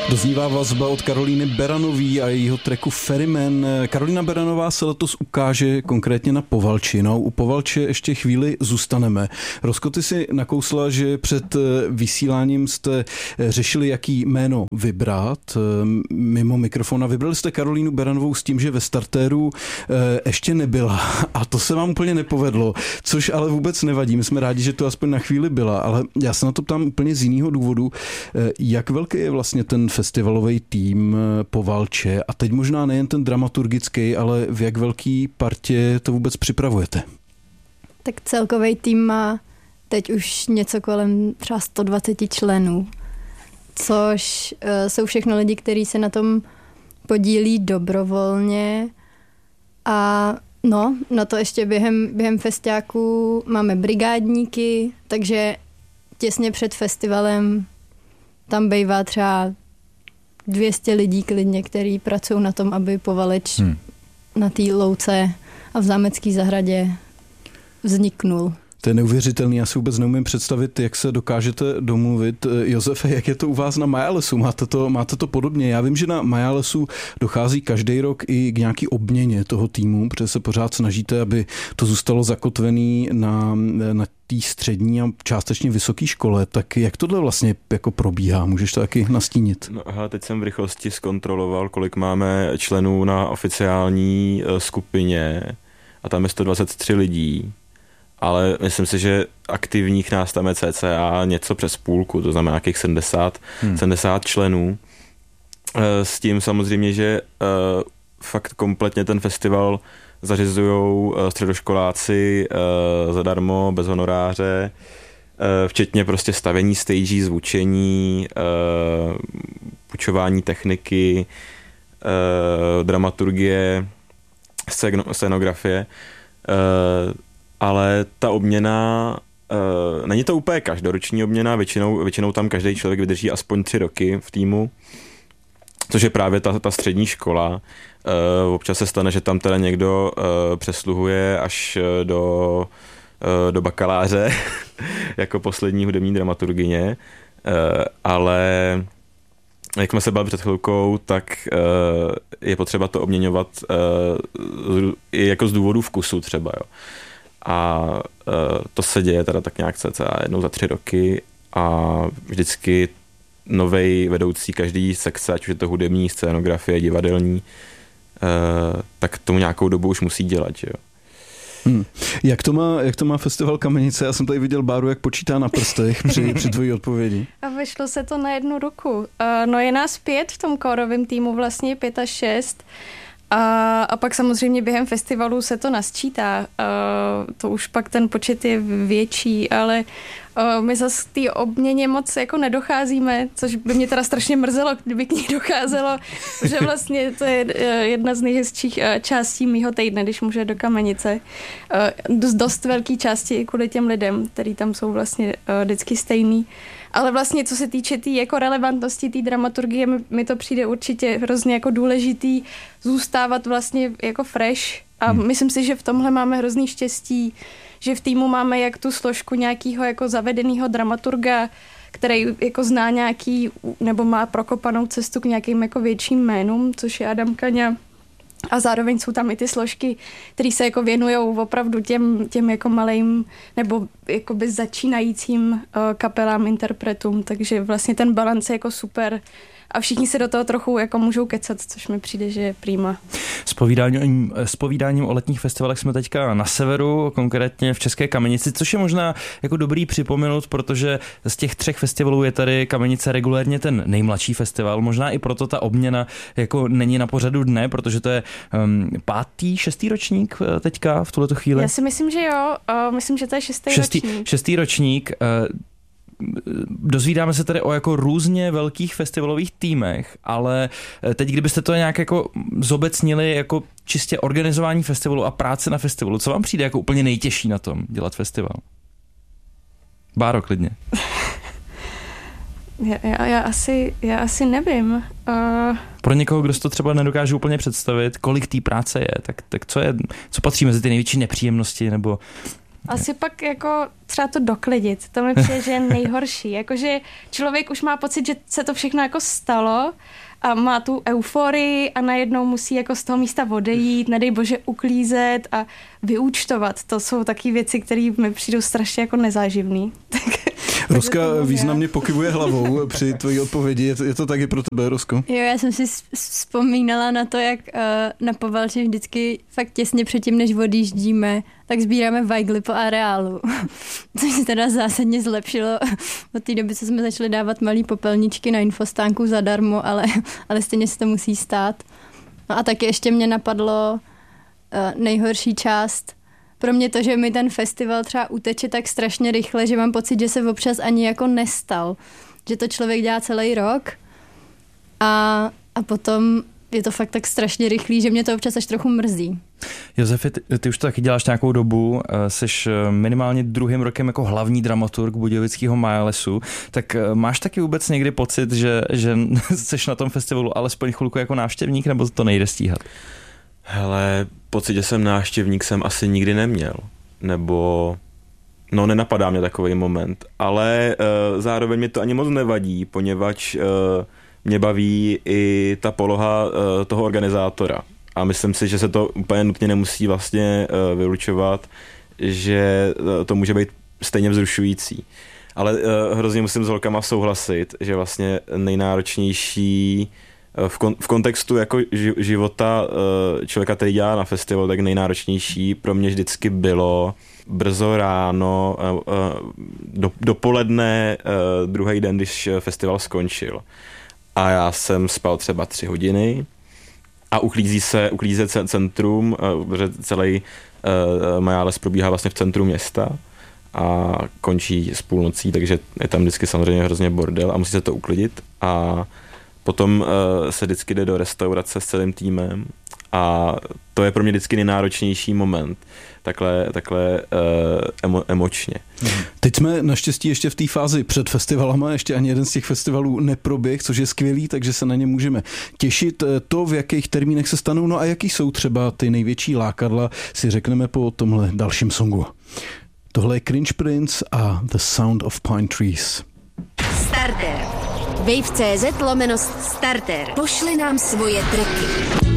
Doznívá vazba od Karolíny Beranové a jejího tracku Ferryman. Karolína Beranová se letos ukáže konkrétně na Povalči. No, u Povalče ještě chvíli zůstaneme. Rozko, ty si nakousla, že před vysíláním jste řešili, jaký jméno vybrat. Mimo mikrofona vybrali jste Karolínu Beranovou s tím, že ve startéru ještě nebyla. A to se vám úplně nepovedlo, což ale vůbec nevadí. My jsme rádi, že to aspoň na chvíli byla, ale já se na to ptám úplně z jiného důvodu. Jak velký je vlastně ten festivalový tým Povalče a teď možná nejen ten dramaturgický, ale v jak velký partě to vůbec připravujete? Tak celkový tým má teď už něco kolem třeba 120 členů, což jsou všechno lidi, kteří se na tom podílí dobrovolně a na to ještě během festiáku máme brigádníky, takže těsně před festivalem tam bývá třeba 200 lidí klidně, kteří pracují na tom, aby Povaleč na té louce a v Zámecké zahradě vzniknul. To je neuvěřitelný, já si vůbec neumím představit, jak se dokážete domluvit. Josefe, jak je to u vás na Majalesu? Máte to podobně? Já vím, že na Majalesu dochází každý rok i k nějaký obměně toho týmu, protože se pořád snažíte, aby to zůstalo zakotvený na té střední a částečně vysoké škole. Tak jak tohle vlastně jako probíhá? Můžeš to taky nastínit? No, teď jsem v rychlosti zkontroloval, kolik máme členů na oficiální skupině a tam je 123 lidí. Ale myslím si, že aktivních nás tam je cca něco přes půlku, to znamená nějakých 70 členů. S tím samozřejmě, že fakt kompletně ten festival zařizujou středoškoláci zadarmo, bez honoráře, včetně prostě stavění stagí, zvučení, půjčování techniky, dramaturgie, scénografie. Ale ta obměna, není to úplně každoroční obměna, většinou tam každý člověk vydrží aspoň 3 roky v týmu, což je právě ta střední škola. Občas se stane, že tam teda někdo přesluhuje až do bakaláře jako poslední hudební dramaturgyně, ale jak jsme se bavili před chvilkou, tak je potřeba to obměňovat i jako z důvodu vkusu třeba, jo. A to se děje teda tak nějak cca jednou za 3 roky a vždycky novej vedoucí každý sekce, ať už je to hudební, scénografie, divadelní, tak tomu nějakou dobu už musí dělat, že jo. Jak to má festival Kamenice? Já jsem tady viděl Báru, jak počítá na prstech při tvojí odpovědi. A vyšlo se to na 1 ruku. No je nás 5 v tom kórovém týmu, vlastně 5 až 6. A pak samozřejmě během festivalu se to nasčítá. To už pak ten počet je větší, ale my zase k té obměně moc jako nedocházíme, což by mě teda strašně mrzelo, kdyby k ní docházelo, že vlastně to je jedna z nejhezčích částí mýho týdne, když můžu do Kamenice. Dost velký části kvůli těm lidem, který tam jsou vlastně vždycky stejný. Ale vlastně, co se týče té jako relevantnosti té dramaturgie, mi to přijde určitě hrozně jako důležitý zůstávat vlastně jako fresh. A myslím si, že v tomhle máme hrozný štěstí, že v týmu máme jak tu složku nějakého jako zavedeného dramaturga, který jako zná nějaký, nebo má prokopanou cestu k nějakým jako větším jménům, což je Adam Kaňa. A zároveň jsou tam i ty složky, které se jako věnujou opravdu těm jako malým nebo jakoby začínajícím kapelám, interpretům, takže vlastně ten balans je jako super a všichni se do toho trochu jako můžou kecat, což mi přijde, že je prima. S povídáním o letních festivalech jsme teďka na severu, konkrétně v České Kamenici, což je možná jako dobrý připomenout, protože z těch 3 festivalů je tady Kamenice regulérně ten nejmladší festival, možná i proto ta obměna jako není na pořadu dne, protože to je 5., 6. ročník teďka v tuhleto chvíli. Já si myslím, že jo, myslím, že to je 6. ročník. 6. ročník. Dozvídáme se tady o jako různě velkých festivalových týmech, ale teď, kdybyste to nějak jako zobecnili jako čistě organizování festivalu a práce na festivalu, co vám přijde jako úplně nejtěžší na tom dělat festival? Báro, klidně. Já asi nevím. Pro někoho, kdo si to třeba nedokáže úplně představit, kolik té práce je, tak co patří mezi ty největší nepříjemnosti nebo Asi pak jako třeba to doklidit, to mi přijde, že je nejhorší. Jakože člověk už má pocit, že se to všechno jako stalo a má tu euforii a najednou musí jako z toho místa odejít, nedej bože uklízet a vyúčtovat. To jsou taky věci, které mi přijdou strašně jako nezáživný. Roska významně pokyvuje hlavou při tvojí odpovědi. Je to taky pro tebe, Rosko? Jo, já jsem si vzpomínala na to, jak na Povalči vždycky fakt těsně předtím, než odjíždíme, tak sbíráme vajgly po areálu. Což se teda zásadně zlepšilo od té doby, co jsme začali dávat malý popelničky na infostánku zadarmo, ale stejně se to musí stát. No a taky ještě mě napadlo nejhorší část. Pro mě to, že mi ten festival třeba uteče tak strašně rychle, že mám pocit, že se občas ani jako nestal. Že to člověk dělá celý rok a potom je to fakt tak strašně rychlý, že mě to občas až trochu mrzí. Josefi, ty už to taky děláš nějakou dobu, seš minimálně 2. rokem jako hlavní dramaturg Budějovického Majalesu, tak máš taky vůbec někdy pocit, že seš na tom festivalu alespoň chvilku jako návštěvník, nebo to nejde stíhat? Hele, pocit, že jsem návštěvník, jsem asi nikdy neměl. Nebo, no nenapadá mě takový moment. Ale zároveň mě to ani moc nevadí, poněvadž mě baví i ta poloha toho organizátora. A myslím si, že se to úplně nutně nemusí vlastně vylučovat, že to může být stejně vzrušující. Ale hrozně musím s holkama souhlasit, že vlastně nejnáročnější v kontextu jako života člověka, který dělá na festivalu, tak nejnáročnější pro mě vždycky bylo brzo ráno, dopoledne, druhý den, když festival skončil. A já jsem spal třeba 3 hodiny a uklízí se centrum, protože celý Majales probíhá vlastně v centru města a končí s půlnocí, takže je tam vždycky samozřejmě hrozně bordel a musí se to uklidit a potom se vždycky jde do restaurace s celým týmem a to je pro mě vždycky nejnáročnější moment, takhle emočně. Teď jsme naštěstí ještě v té fázi před festivalama, ještě ani jeden z těch festivalů neproběh, což je skvělý, takže se na ně můžeme těšit. To, v jakých termínech se stanou, no a jaký jsou třeba ty největší lákadla, si řekneme po tomhle dalším songu. Tohle je Cringe Prince a The Sound of Pine Trees. Starter. Wave.cz/starter. Pošli nám svoje tracky.